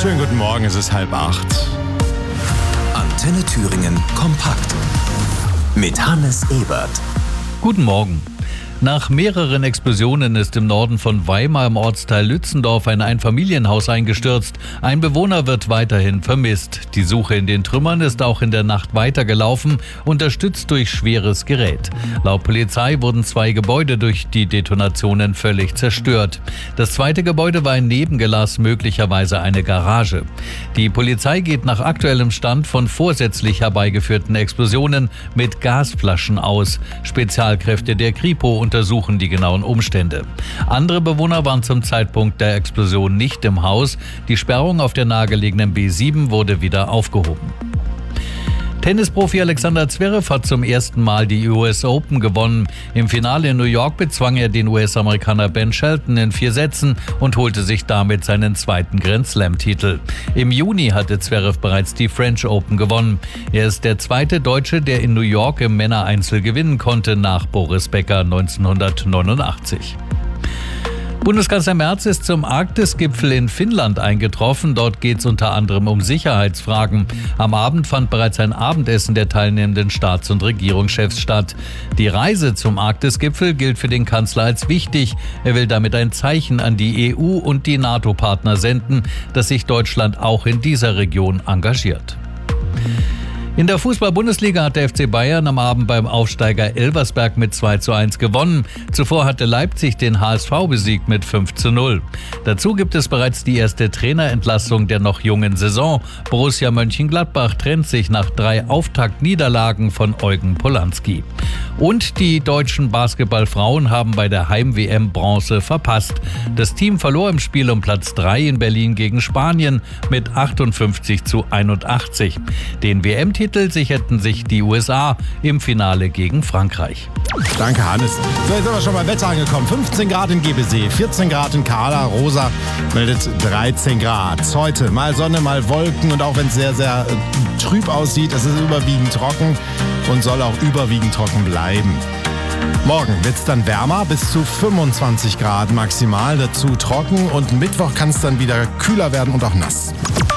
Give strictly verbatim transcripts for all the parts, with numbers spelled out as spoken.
Schönen guten Morgen, es ist halb acht. Antenne Thüringen kompakt mit Hannes Ebert. Guten Morgen. Nach mehreren Explosionen ist im Norden von Weimar im Ortsteil Lützendorf ein Einfamilienhaus eingestürzt. Ein Bewohner wird weiterhin vermisst. Die Suche in den Trümmern ist auch in der Nacht weitergelaufen, unterstützt durch schweres Gerät. Laut Polizei wurden zwei Gebäude durch die Detonationen völlig zerstört. Das zweite Gebäude war ein Nebengelass, möglicherweise eine Garage. Die Polizei geht nach aktuellem Stand von vorsätzlich herbeigeführten Explosionen mit Gasflaschen aus. Spezialkräfte der Kripo untersuchen die genauen Umstände. Andere Bewohner waren zum Zeitpunkt der Explosion nicht im Haus. Die Sperrung auf der nahegelegenen B sieben wurde wieder aufgehoben. Tennisprofi Alexander Zverev hat zum ersten Mal die U S Open gewonnen. Im Finale in New York bezwang er den U S-Amerikaner Ben Shelton in vier Sätzen und holte sich damit seinen zweiten Grand-Slam-Titel. Im Juni hatte Zverev bereits die French Open gewonnen. Er ist der zweite Deutsche, der in New York im Männereinzel gewinnen konnte, nach Boris Becker neunzehnhundertneunundachtzig. Bundeskanzler Merz ist zum Arktis-Gipfel in Finnland eingetroffen. Dort geht es unter anderem um Sicherheitsfragen. Am Abend fand bereits ein Abendessen der teilnehmenden Staats- und Regierungschefs statt. Die Reise zum Arktis-Gipfel gilt für den Kanzler als wichtig. Er will damit ein Zeichen an die E U und die NATO-Partner senden, dass sich Deutschland auch in dieser Region engagiert. In der Fußball-Bundesliga hat der F C Bayern am Abend beim Aufsteiger Elversberg mit zwei zu eins gewonnen. Zuvor hatte Leipzig den H S V besiegt mit fünf zu null. Dazu gibt es bereits die erste Trainerentlassung der noch jungen Saison. Borussia Mönchengladbach trennt sich nach drei Auftaktniederlagen von Eugen Polanski. Und die deutschen Basketballfrauen haben bei der Heim-W M Bronze verpasst. Das Team verlor im Spiel um Platz drei in Berlin gegen Spanien mit achtundfünfzig zu einundachtzig. Den W M-Titel sicherten sich die U S A im Finale gegen Frankreich. Danke, Hannes. So, jetzt sind wir schon beim Wetter angekommen. fünfzehn Grad in Gebesee, vierzehn Grad in Kahla, Rosa meldet dreizehn Grad. Heute mal Sonne, mal Wolken und auch wenn es sehr, sehr äh, trüb aussieht, es ist überwiegend trocken und soll auch überwiegend trocken bleiben. Morgen wird es dann wärmer, bis zu fünfundzwanzig Grad maximal, dazu trocken und Mittwoch kann es dann wieder kühler werden und auch nass.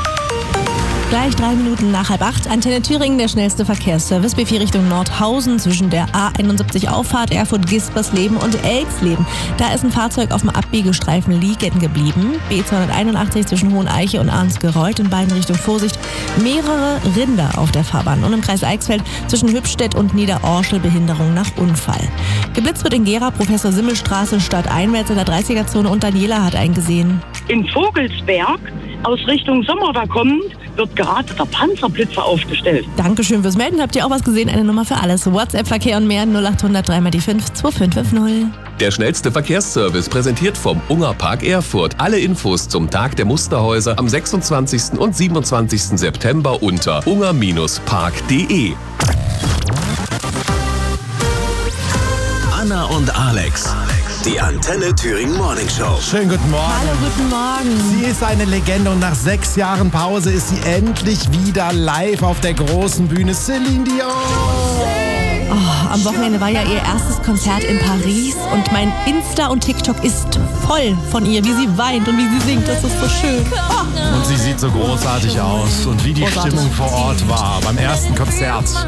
Gleich drei Minuten nach halb acht. Antenne Thüringen, der schnellste Verkehrsservice. B vier Richtung Nordhausen zwischen der A einundsiebzig Auffahrt Erfurt-Gispersleben und Elksleben. Da ist ein Fahrzeug auf dem Abbiegestreifen liegen geblieben. B zweihunderteinundachtzig zwischen Hoheneiche und Arnsgereuth. In beiden Richtungen Vorsicht. Mehrere Rinder auf der Fahrbahn. Und im Kreis Eichsfeld zwischen Hübstedt und Niederorschel Behinderung nach Unfall. Geblitzt wird in Gera, Professor Simmelstraße stadteinwärts in der dreißiger-Zone und Daniela hat einen gesehen. In Vogelsberg aus Richtung Sommerda kommend wird gerade der Panzerblitzer aufgestellt. Dankeschön fürs Melden. Habt ihr auch was gesehen? Eine Nummer für alles. WhatsApp-Verkehr und mehr null achthundert drei mal die fünf zwei fünf fünf null. Der schnellste Verkehrsservice präsentiert vom Ungerpark Erfurt. Alle Infos zum Tag der Musterhäuser am sechsundzwanzigsten und siebenundzwanzigsten September unter unger Park punkt de. Anna und Alex. Die Antenne Thüringen Morning Show. Schönen guten Morgen. Hallo, guten Morgen. Sie ist eine Legende und nach sechs Jahren Pause ist sie endlich wieder live auf der großen Bühne. Celine Dion. Oh, am Wochenende war ja ihr erstes Konzert in Paris und mein Insta und TikTok ist voll von ihr, wie sie weint und wie sie singt. Das ist so schön. Oh. Und sie sieht so großartig aus. Und wie die Großartig. Stimmung vor Ort war beim ersten Konzert.